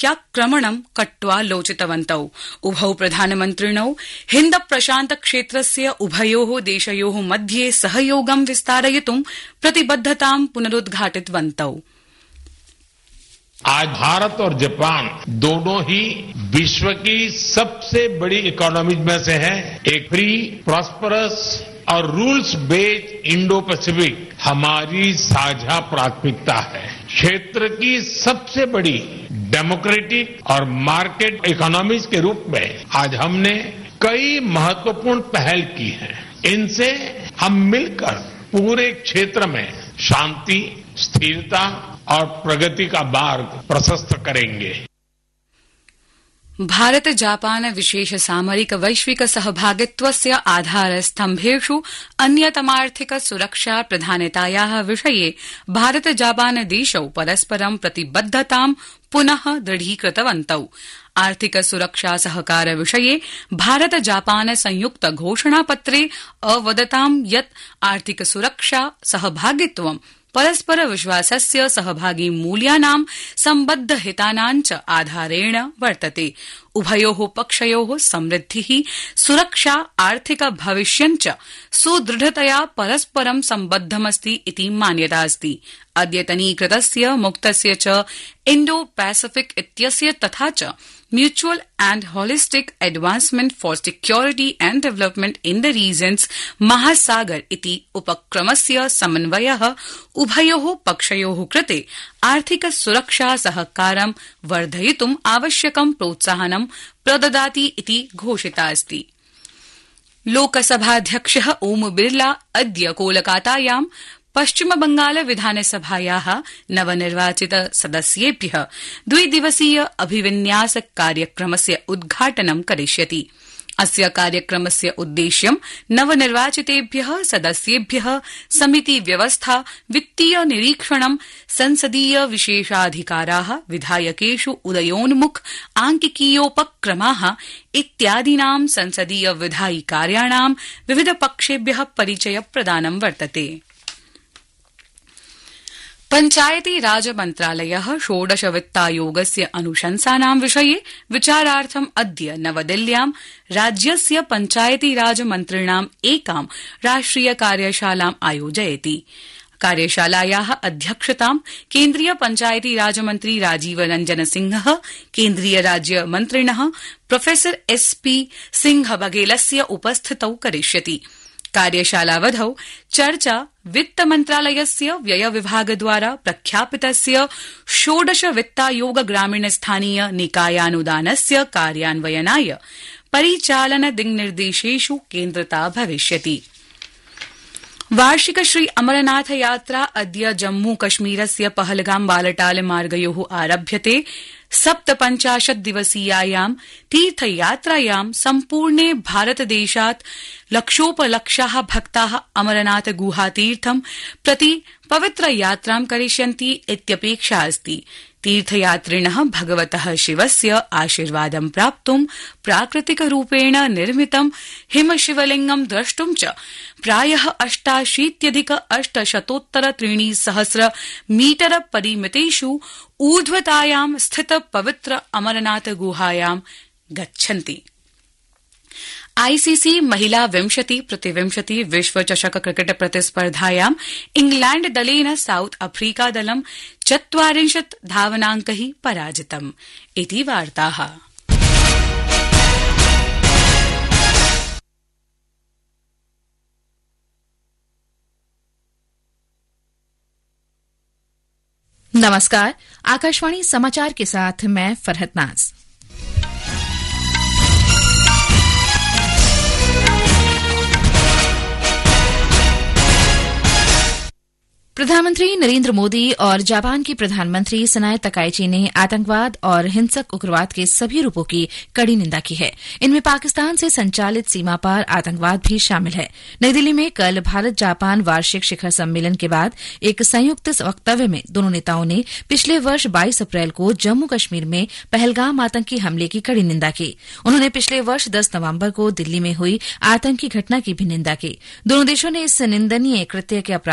प्रत्याक्रमणं कट्वा लोचितवन्तौ। उभौ प्रधानमन्त्रिणौ हिन्द प्रशान्त क्षेत्रस्य उभयोः देशयोः मध्ये सहयोगं विस्तारयितुं प्रतिबद्धतां पुनरुद्घाटितवन्तौ। आज भारत और जापान दोनों ही विश्व की सबसे बड़ी इकोनॉमीज में से है। एक फ्री, प्रॉस्परस और रूल्स बेस्ड इंडो पैसिफिक हमारी साझा प्राथमिकता है। क्षेत्र की सबसे बड़ी डेमोक्रेटिक और मार्केट इकोनॉमीज के रूप में आज हमने कई महत्वपूर्ण पहल की हैं। इनसे हम मिलकर पूरे क्षेत्र में शांति, स्थिरता और प्रगति का मार्ग प्रशस्त करेंगे। भारत जापान विशेष सामरिक वैश्विक सहभागित्वस्य आधारस्तम्भेषु अन्यतमार्थिक सुरक्षा प्रधानतायाः विषये भारत जापान देशौ परस्परं प्रतिबद्धतां पुनः दृढीकृतवन्तौ। आर्थिक सुरक्षा सहकार विषये भारत जापान संयुक्त घोषणापत्रे अवदतां यत् आर्थिक सुरक्षा सहभागित्वं परस्पर विश्वासस्य सहभागी मूल्यानां सम्बद्ध हितानां च आधारेण वर्तते। उभयोः पक्षयोः समृद्धिः, सुरक्षा, आर्थिक भविष्यं च सुदृढतया परस्परं सम्बद्धमस्ति इति मान्यता अस्ति। अद्यतनीकृतस्य मुक्तस्य च इण्डो पैसिफिक इत्यस्य तथा च mutual and holistic advancement for security and development in the reasons महासागर इति उपक्रमस्य समन्वयः उभयोः पक्षयोः कृते आर्थिक सुरक्षा सहकारं वर्धयितुम् आवश्यकं प्रोत्साहनं प्रददाति इति घोषिता अस्ति। लोकसभाध्यक्षः ओम बिरला अद्य कोलकातायां पश्चिमबंगाल विधानसभायाः नवनिर्वाचित सदस्येभ्यः द्विदिवसीय अभिविन्यास कार्यक्रमस्य उद्घाटनं करिष्यति। अस्य कार्यक्रमस्य उद्देश्यं नवनिर्वाचितेभ्यः सदस्येभ्यः समिति व्यवस्था, वित्तीय निरीक्षणं, संसदीय विशेषाधिकाराः, विधायकेषु उदयोन्मुख आंकिकीयोपक्रमाः इत्यादीनां संसदीय विधायि कार्याणां विविधपक्षेभ्यः परिचय प्रदानं वर्तते। पञ्चायती राज मन्त्रालयः षोडश वित्तायोगस्य अनुशंसानां विषये विचारार्थम् अद्य नवदिल्ल्यां राज्यस्य पञ्चायती राज मन्त्रिणाम् एकां राष्ट्रिय कार्यशालाम् आयोजयति। कार्यशालायाः अध्यक्षतां केन्द्रीय पञ्चायती राज मन्त्री राजीव रंजन सिंहः, केन्द्रीय राज्य मन्त्रिणः प्रोफेसर एसपी सिंह बघेलस्य उपस्थितौ करिष्यति। कार्यशालावधौ चर्चा वित्त मन्त्रालयस्य व्यय विभागद्वारा प्रख्यापितस्य षोडश वित्तायोग ग्रामीण स्थानीय निकायानुदानस्य कार्यान्वयनाय परिचालन दिङ्निर्देशेषु केन्द्रिता भविष्यति। वार्षिक श्री अमरनाथ यात्रा अद्य जम्मू कश्मीरस्य पहलगाम बालटाल मार्गयोः आरभ्यते। 57 दिवसीयायां तीर्थयात्रायां सम्पूर्णे भारतदेशात् लक्षोपलक्षाः भक्ताः अमरनाथ गुहातीर्थं प्रति पवित्र यात्रां करिष्यन्ति इत्यपेक्षा अस्ति। तीर्थयात्रिणः भगवतः शिवस्य आशीर्वादं प्राप्तुं प्राकृतिकरूपेण निर्मितं हिमशिवलिङ्गं द्रष्टुं च प्रायः 88,800 मीटर परिमितेषु ऊर्ध्वतायां स्थित पवित्र अमरनाथ गुहायां गच्छन्ति। आईसीसी महिला 20x20 विश्वचषक क्रिकेट प्रतिस्पर्धायां इंग्लैंड दलेन साउथ अफ्रीका दलं 40 धावनाङ्कैः पराजितम् इति वार्ताः। नमस्कार, आकाशवाणी समाचार के साथ मैं फरहत नाज। प्रधानमंत्री नरेंद्र मोदी और जापान की प्रधानमंत्री सनाए तकाइची ने आतंकवाद और हिंसक उग्रवाद के सभी रूपों की कड़ी निंदा की है। इनमें पाकिस्तान से संचालित सीमा पार आतंकवाद भी शामिल है। नई दिल्ली में कल भारत जापान वार्षिक शिखर सम्मेलन के बाद एक संयुक्त वक्तव्य में दोनों नेताओं ने पिछले वर्ष 22 अप्रैल को जम्मू कश्मीर में पहलगाम आतंकी हमले की कड़ी निंदा की। उन्होंने पिछले वर्ष 10 नवंबर को दिल्ली में हुई आतंकी घटना की भी निंदा की। दोनों देशों ने इस निंदनीय कृत्य के